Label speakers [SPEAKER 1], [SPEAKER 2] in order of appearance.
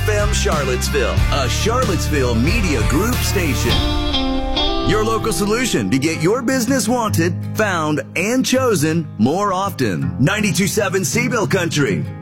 [SPEAKER 1] FM Charlottesville, a Charlottesville Media Group station. Your local solution to get your business wanted, found, and chosen more often. 92.7 Seabill Country.